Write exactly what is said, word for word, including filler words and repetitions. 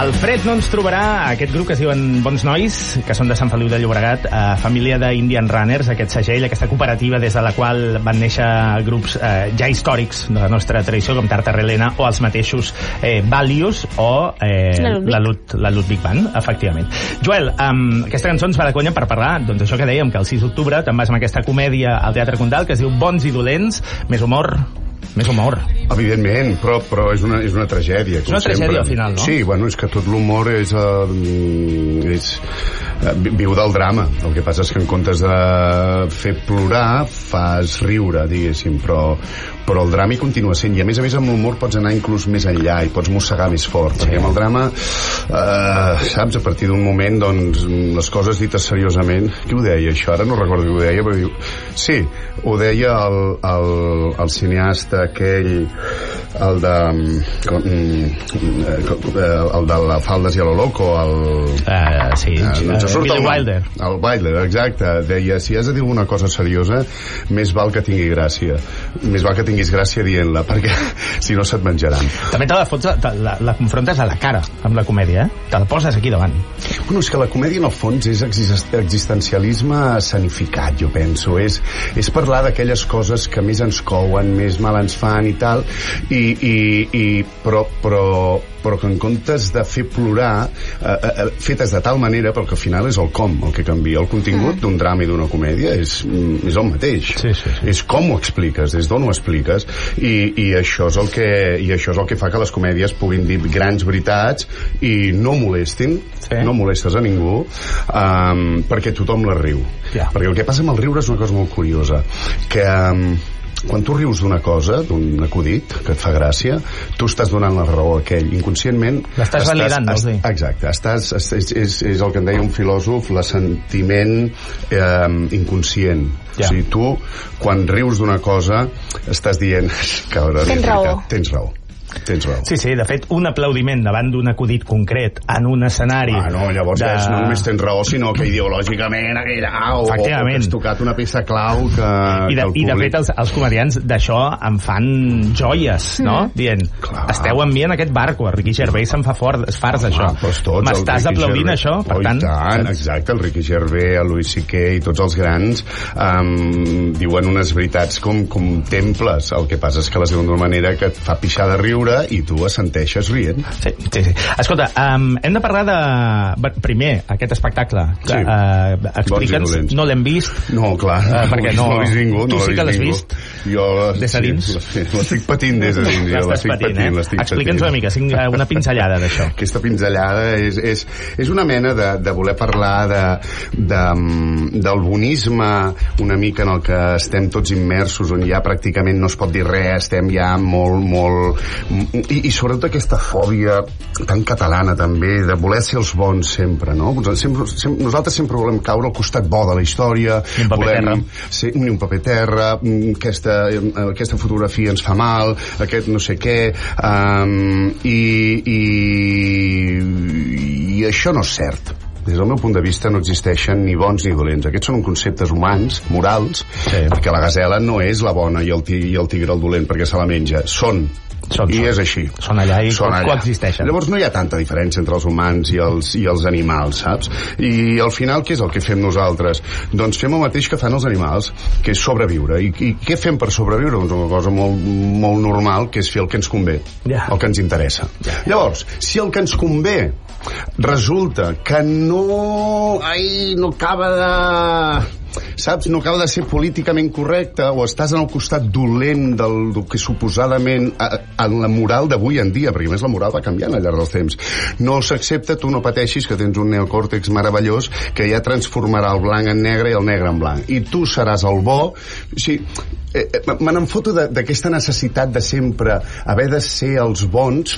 El Fred no ens trobarà, aquest grup que es diuen Bons Nois, que són de Sant Feliu de Llobregat, eh, família d'Indian Runners, aquest segell, aquesta cooperativa des de la qual van néixer grups eh, ja històrics de la nostra tradició, com Tartarelena o els mateixos eh, Valius o eh, la, Lut, la Ludwig Band, efectivament. Joel, um, aquesta cançó ens va de conya per parlar, doncs això que dèiem, que el sis d'octubre te'n vas amb aquesta comèdia al Teatre Condal que es diu Bons i Dolents, més humor... Més humor. Evidentment, però, però és, una, és una tragèdia. És una tragèdia sempre. Al final, no? Sí, bueno, és que tot l'humor és, uh, és uh, viu del drama. El que passa és que en comptes de fer plorar, fas riure, diguéssim, però, però el drama hi continua sent. I a més a més amb l'humor pots anar inclús més enllà i pots mossegar més fort, sí. Perquè amb el drama, uh, saps, a partir d'un moment, doncs, les coses dites seriosament... Qui ho deia, això? Ara no recordo qui ho deia, però diu... Sí, ho deia el, el, el cineasta aquell, el de com, el de la Faldes i a lo loco, el uh, sí, uh, no uh, Billy el, Wilder el Wilder, exacte, deia si has de dir alguna cosa seriosa més val que tingui gràcia, més val que tinguis gràcia dient-la, perquè si no se't menjaran. També te la fots, te la, la confrontes a la cara amb la comèdia, eh? Te la poses aquí davant. Bueno, és que la comèdia en el fons és existencialisme sanificat, jo penso, és, és parlar d'aquelles coses que més ens couen, més mal ens fan i tal, i, i, i però, però, però que en comptes de fer plorar eh, eh, fetes de tal manera, perquè al final és el com el que canvia, el contingut d'un drama i d'una comèdia és, és el mateix, sí, sí, sí. És com ho expliques, des d'on ho expliques, i, i, això és el que, i això és el que fa que les comèdies puguin dir grans veritats i no molestin, sí. No molestes a ningú, um, perquè tothom la riu, yeah. Perquè el que passa amb el riure és una cosa molt curiosa, que um, quan tu rius d'una cosa, d'un acudit que et fa gràcia, tu estàs donant la raó a aquell. Inconscientment... L'estàs validant, vols dir? Exacte. Estàs, és, és, és el que en deia un filòsof, l'assentiment eh, inconscient. Ja. O sigui, tu, quan rius d'una cosa, estàs dient... Cabrón, tens raó. Tens raó. Tens raó. Sí, sí, de fet, un aplaudiment davant d'un acudit concret en un escenari... Ah, no, llavors de... no només tens raó, sinó que ideològicament aquell, ah, o, o que has tocat una peça clau que, I de, que el públic... I de fet, els, els comedians d'això en fan joies, no? Mm. Dient, clar. Esteu amb mi en aquest barco, el Ricky Gervais se'n fa fort, es fars d'això. M'estàs aplaudint Gervais, això? Per oh, tant, tant, exacte, el Ricky Gervais, el Louis C K i tots els grans um, diuen unes veritats com, com temples. El que passa és que les diuen d'una manera que et fa pixar de riure i tu assenteixes rient. Sí, sí, sí. Escolta, um, hem de parlar de... Primer, aquest espectacle. Que, sí. uh, Explica'ns, no l'hem vist. No, clar. Uh, perquè no, no l'he vist ningú. Tu no sí que l'has vist? Jo des de dins? Sí, l'estic patint des de dins. L'estàs patint, eh? Explica'ns una mica, una pinzellada d'això. Aquesta pinzellada és, és, és una mena de, de voler parlar de, de, del bonisme una mica en el que estem tots immersos, on ja pràcticament no es pot dir res, estem ja molt, molt... I, i sobretot aquesta fòbia tan catalana també, de voler ser els bons sempre, no? Sempre, sempre, nosaltres sempre volem caure al costat bo de la història, ni un paper volem terra, ser, ni un paper terra, aquesta, aquesta fotografia ens fa mal, aquest no sé què, um, i, i, i això no és cert. Des del meu punt de vista no existeixen ni bons ni dolents. Aquests són conceptes humans, morals, sí. Perquè la gasela no és la bona i el, tigre, i el tigre el dolent perquè se la menja. Són. Són, I són. És així. Són allà i són allà. Coexisteixen. Llavors no hi ha tanta diferència entre els humans i els, i els animals, saps? I al final què és el que fem nosaltres? Doncs fem el mateix que fan els animals, que és sobreviure. I, i què fem per sobreviure? Doncs una cosa molt, molt normal, que és fer el que ens convé, yeah. El que ens interessa. Yeah. Llavors, si el que ens convé resulta que no... Ai, no acaba de... Saps? No acaba de ser políticament correcte, o estàs en el costat dolent del, del que suposadament en la moral d'avui en dia, perquè a més la moral va canviant al llarg dels temps. No s'accepta, tu no pateixis que tens un neocòrtex meravellós que ja transformarà el blanc en negre i el negre en blanc. I tu seràs el bo. O sigui, eh, me n'enfoto d'aquesta necessitat de sempre haver de ser els bons